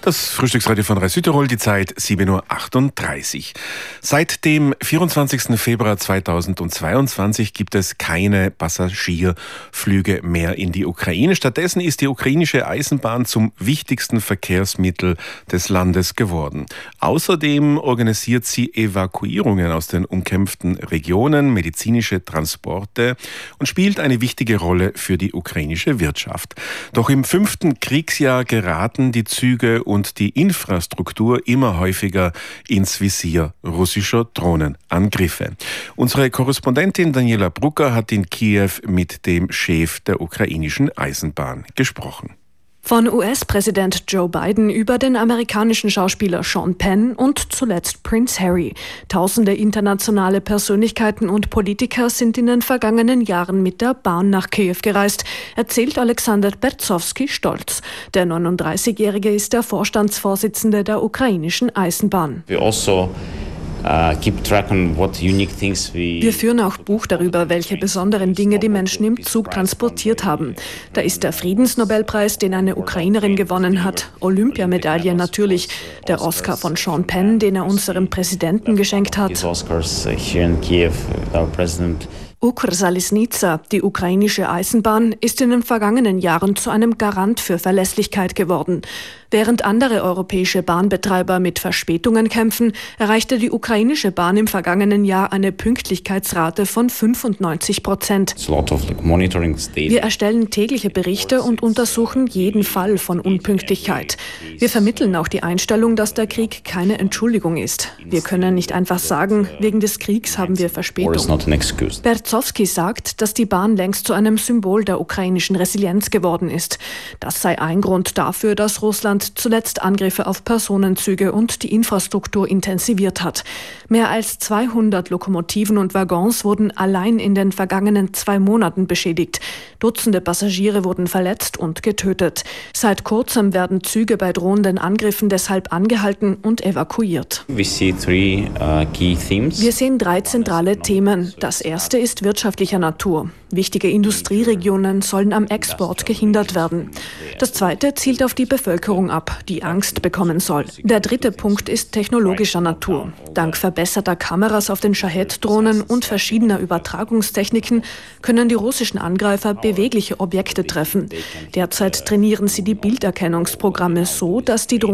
Das Frühstücksradio von Rai Südtirol, die Zeit 7:38 Uhr. Seit dem 24. Februar 2022 gibt es keine Passagierflüge mehr in die Ukraine. Stattdessen ist die ukrainische Eisenbahn zum wichtigsten Verkehrsmittel des Landes geworden. Außerdem organisiert sie Evakuierungen aus den umkämpften Regionen, medizinische Transporte und spielt eine wichtige Rolle für die ukrainische Wirtschaft. Doch im 5. Kriegsjahr geraten die Züge und die Infrastruktur immer häufiger ins Visier russischer Drohnenangriffe. Unsere Korrespondentin Daniela Brucker hat in Kiew mit dem Chef der ukrainischen Eisenbahn gesprochen. Von US-Präsident Joe Biden über den amerikanischen Schauspieler Sean Penn und zuletzt Prince Harry. Tausende internationale Persönlichkeiten und Politiker sind in den vergangenen Jahren mit der Bahn nach Kiew gereist, erzählt Alexander Berzowski stolz. Der 39-Jährige ist der Vorstandsvorsitzende der ukrainischen Eisenbahn. Wir führen auch Buch darüber, welche besonderen Dinge die Menschen im Zug transportiert haben. Da ist der Friedensnobelpreis, den eine Ukrainerin gewonnen hat, Olympiamedaille natürlich, der Oscar von Sean Penn, den er unserem Präsidenten geschenkt hat. Ukrzaliznytsia, die ukrainische Eisenbahn, ist in den vergangenen Jahren zu einem Garant für Verlässlichkeit geworden. Während andere europäische Bahnbetreiber mit Verspätungen kämpfen, erreichte die ukrainische Bahn im vergangenen Jahr eine Pünktlichkeitsrate von 95%. Wir erstellen tägliche Berichte und untersuchen jeden Fall von Unpünktlichkeit. Wir vermitteln auch die Einstellung, dass der Krieg keine Entschuldigung ist. Wir können nicht einfach sagen, wegen des Kriegs haben wir Verspätung. Berzowski sagt, dass die Bahn längst zu einem Symbol der ukrainischen Resilienz geworden ist. Das sei ein Grund dafür, dass Russland zuletzt Angriffe auf Personenzüge und die Infrastruktur intensiviert hat. Mehr als 200 Lokomotiven und Waggons wurden allein in den vergangenen 2 Monaten beschädigt. Dutzende Passagiere wurden verletzt und getötet. Seit kurzem werden Züge bei drohenden Angriffen deshalb angehalten und evakuiert. Wir sehen 3 zentrale Themen. Das erste ist wirtschaftlicher Natur. Wichtige Industrieregionen sollen am Export gehindert werden. Das zweite zielt auf die Bevölkerung ab, die Angst bekommen soll. Der dritte Punkt ist technologischer Natur. Dank verbesserter Kameras auf den Shahed-Drohnen und verschiedener Übertragungstechniken können die russischen Angreifer bewegliche Objekte treffen. Derzeit trainieren sie die Bilderkennungsprogramme so, dass die Drohnen